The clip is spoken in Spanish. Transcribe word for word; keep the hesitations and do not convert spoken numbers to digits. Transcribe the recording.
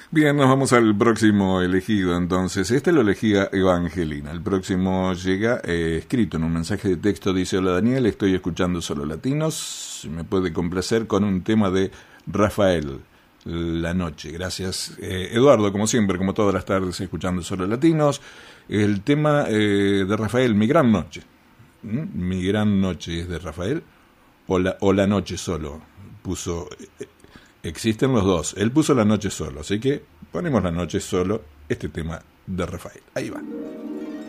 Bien, nos vamos al próximo elegido entonces. Este lo elegía Evangelina. El próximo llega eh, escrito en un mensaje de texto. Dice: hola Daniel, estoy escuchando Solo Latinos. Me puede complacer con un tema de Rafael, La Noche. Gracias, eh, Eduardo, como siempre, como todas las tardes, escuchando Solo Latinos. El tema eh, de Rafael, Mi Gran Noche. ¿Mm? Mi Gran Noche es de Rafael. O la, o la Noche Solo. Puso... Eh, Existen los dos. Él puso La Noche Solo, así que ponemos La Noche Solo, este tema de Rafael. Ahí va.